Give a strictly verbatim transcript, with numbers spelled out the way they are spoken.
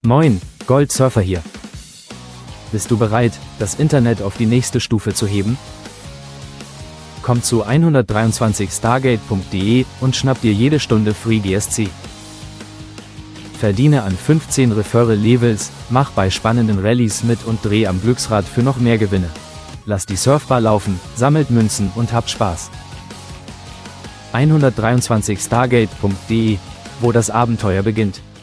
Moin, Goldsurfer hier. Bist du bereit, das Internet auf die nächste Stufe zu heben? Komm zu hundertdreiundzwanzig stargate punkt de und schnapp dir jede Stunde Free G S C. Verdiene an fünfzehn Referral Levels, mach bei spannenden Rallyes mit und dreh am Glücksrad für noch mehr Gewinne. Lass die Surfbar laufen, sammelt Münzen und habt Spaß. hundertdreiundzwanzig stargate punkt de, wo das Abenteuer beginnt.